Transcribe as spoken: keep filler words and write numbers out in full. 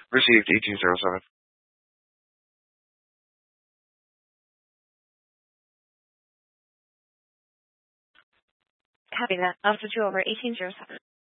Received eighteen zero seven. Copy that. I'll switch you over eighteen zero seven.